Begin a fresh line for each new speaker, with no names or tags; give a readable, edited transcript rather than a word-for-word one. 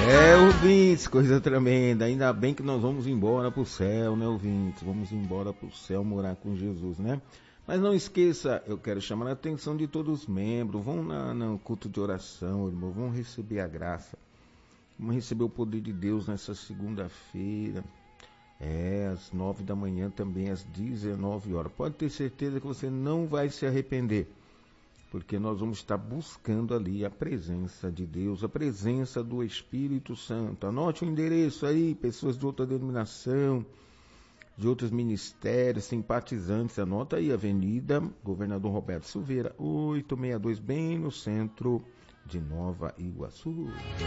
Ouvintes, coisa tremenda. Ainda bem que nós vamos embora pro céu, né, ouvintes? Vamos embora pro céu morar com Jesus, né? Mas não esqueça, eu quero chamar a atenção de todos os membros. Vão no culto de oração, irmão. Vão receber a graça. Vamos receber o poder de Deus nessa segunda-feira. Às 9 da manhã, também às 19 horas. Pode ter certeza que você não vai se arrepender. Porque nós vamos estar buscando ali a presença de Deus, a presença do Espírito Santo. Anote o endereço aí, pessoas de outra denominação, de outros ministérios, simpatizantes. Anota aí, Avenida Governador Roberto Silveira, 862, bem no centro de Nova Iguaçu.